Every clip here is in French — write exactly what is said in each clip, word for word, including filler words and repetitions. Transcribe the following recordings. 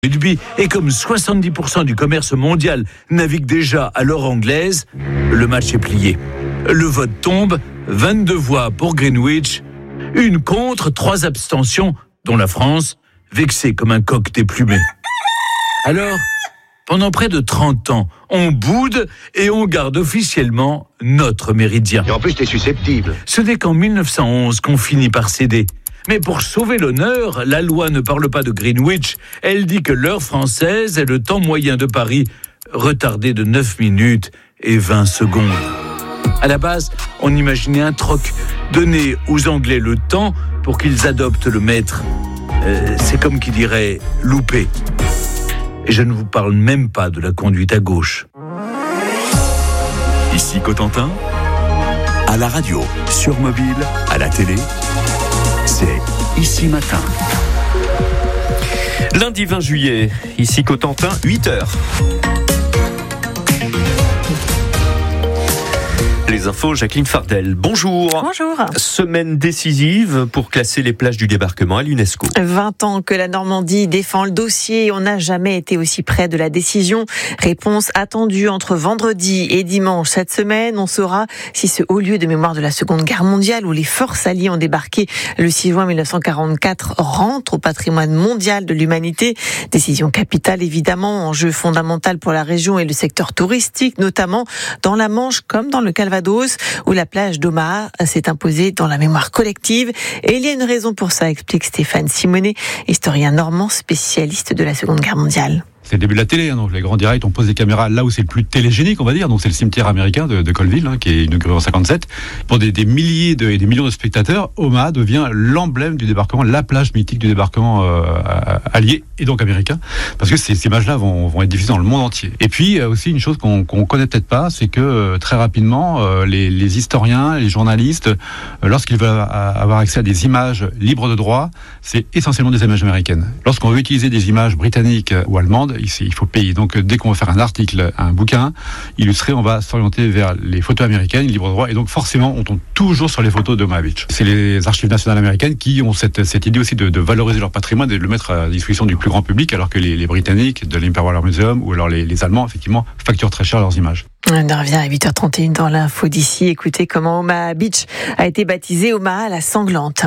rugby, et comme soixante-dix pour cent du commerce mondial navigue déjà à l'heure anglaise, le match est plié. Le vote tombe, vingt-deux voix pour Greenwich, une contre, trois abstentions, dont la France, vexée comme un coq déplumé. Alors, pendant près de trente ans, on boude et on garde officiellement notre méridien. Et en plus, t'es susceptible. Ce n'est qu'en mille neuf cent onze qu'on finit par céder. Mais pour sauver l'honneur, la loi ne parle pas de Greenwich. Elle dit que l'heure française est le temps moyen de Paris, retardé de neuf minutes et vingt secondes. À la base, on imaginait un troc, donner aux Anglais le temps pour qu'ils adoptent le maître. Euh, c'est comme qui dirait louper. Et je ne vous parle même pas de la conduite à gauche. Ici Cotentin, à la radio, sur mobile, à la télé, c'est Ici Matin. Lundi vingt juillet, ici Cotentin, huit heures. Les infos, Jacqueline Fardel. Bonjour. Bonjour. Semaine décisive pour classer les plages du débarquement à l'UNESCO. vingt ans que la Normandie défend le dossier. On n'a jamais été aussi près de la décision. Réponse attendue entre vendredi et dimanche cette semaine. On saura si ce haut lieu de mémoire de la Seconde Guerre mondiale où les forces alliées ont débarqué le six juin mille neuf cent quarante-quatre rentre au patrimoine mondial de l'humanité. Décision capitale évidemment, enjeu fondamental pour la région et le secteur touristique, notamment dans la Manche comme dans le Calvados, où la plage d'Omaha s'est imposée dans la mémoire collective. Et il y a une raison pour ça, explique Stéphane Simonet, historien normand spécialiste de la Seconde Guerre mondiale. C'est le début de la télé, hein, donc les grands directs, on pose des caméras là où c'est le plus télégénique, on va dire, donc c'est le cimetière américain de, de Colville, hein, qui est inauguré en cinquante-sept. Pour des, des milliers de, et des millions de spectateurs, Omaha devient l'emblème du débarquement, la plage mythique du débarquement euh, allié et donc américain, parce que ces, ces images-là vont, vont être diffusées dans le monde entier. Et puis euh, aussi une chose qu'on, qu'on connaît peut-être pas, c'est que euh, très rapidement, euh, les, les historiens, les journalistes, euh, lorsqu'ils veulent avoir accès à des images libres de droit, c'est essentiellement des images américaines. Lorsqu'on veut utiliser des images britanniques ou allemandes, il faut payer. Donc, dès qu'on va faire un article, un bouquin illustré, on va s'orienter vers les photos américaines, libre droit, et donc forcément, on tombe toujours sur les photos d'Omaha Beach. C'est les archives nationales américaines qui ont cette, cette idée aussi de, de valoriser leur patrimoine et de le mettre à disposition du plus grand public, alors que les, les Britanniques de l'Imperial War Museum ou alors les, les Allemands, effectivement, facturent très cher leurs images. On revient à huit heures trente et une dans l'info d'ici. Écoutez comment Omaha Beach a été baptisé Omaha la sanglante.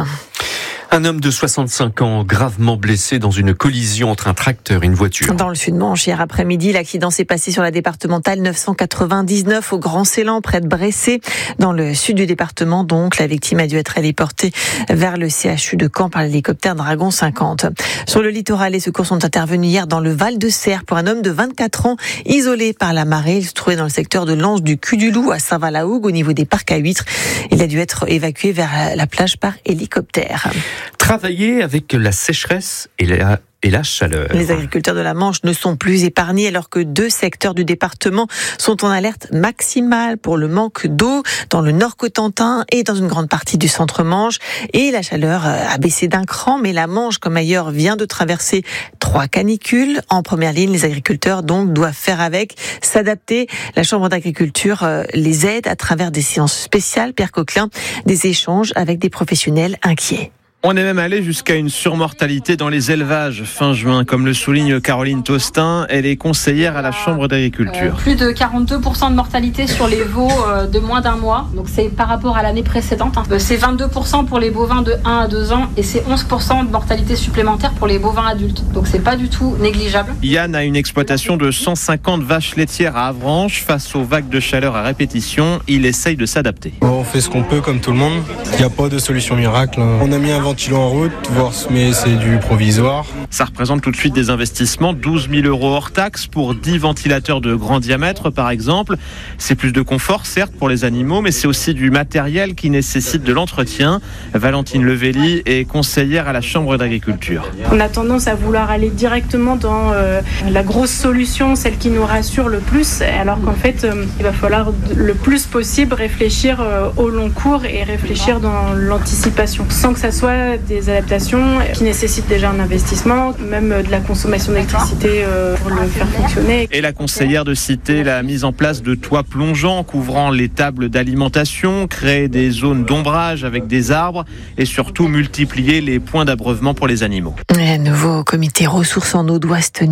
Un homme de soixante-cinq ans gravement blessé dans une collision entre un tracteur et une voiture. Dans le Sud-Manche, hier après-midi, l'accident s'est passé sur la départementale neuf cent quatre-vingt-dix-neuf au Grand Ceylan, près de Bressé, dans le sud du département. Donc, la victime a dû être héliportée vers le C H U de Caen par l'hélicoptère Dragon cinquante. Sur le littoral, les secours sont intervenus hier dans le Val-de-Serre pour un homme de vingt-quatre ans, isolé par la marée. Il se trouvait dans le secteur de l'Anse du Cul-du-Loup à Saint-Valahougue, au niveau des parcs à huîtres. Il a dû être évacué vers la plage par hélicoptère. Travailler avec la sécheresse et la, et la chaleur. Les agriculteurs de la Manche ne sont plus épargnés alors que deux secteurs du département sont en alerte maximale pour le manque d'eau dans le Nord Cotentin et dans une grande partie du Centre-Manche. Et la chaleur a baissé d'un cran, mais la Manche, comme ailleurs, vient de traverser trois canicules. En première ligne, les agriculteurs donc doivent faire avec, s'adapter. La Chambre d'agriculture les aide à travers des séances spéciales. Pierre Coquelin, des échanges avec des professionnels inquiets. On est même allé jusqu'à une surmortalité dans les élevages fin juin, comme le souligne Caroline Tostin. Elle est conseillère à la Chambre d'agriculture. Euh, plus de quarante-deux pour cent de mortalité sur les veaux euh, de moins d'un mois. Donc c'est par rapport à l'année précédente. Hein. C'est vingt-deux pour cent pour les bovins de un à deux ans et c'est onze pour cent de mortalité supplémentaire pour les bovins adultes. Donc c'est pas du tout négligeable. Yann a une exploitation de cent cinquante vaches laitières à Avranches. Face aux vagues de chaleur à répétition, il essaye de s'adapter. On fait ce qu'on peut comme tout le monde. Il n'y a pas de solution miracle. On a mis un ventilo en route, mais c'est du provisoire. Ça représente tout de suite des investissements, douze mille euros hors taxes pour dix ventilateurs de grand diamètre par exemple. C'est plus de confort certes pour les animaux, mais c'est aussi du matériel qui nécessite de l'entretien. Valentine Levelli est conseillère à la Chambre d'agriculture. On a tendance à vouloir aller directement dans euh, la grosse solution, celle qui nous rassure le plus, alors qu'en fait euh, il va falloir le plus possible réfléchir euh, au long cours et réfléchir dans l'anticipation, sans que ça soit des adaptations qui nécessitent déjà un investissement, même de la consommation d'électricité pour le faire fonctionner. Et la conseillère de citer la mise en place de toits plongeants couvrant les tables d'alimentation, créer des zones d'ombrage avec des arbres et surtout multiplier les points d'abreuvement pour les animaux. Un nouveau comité ressources en eau doit se tenir.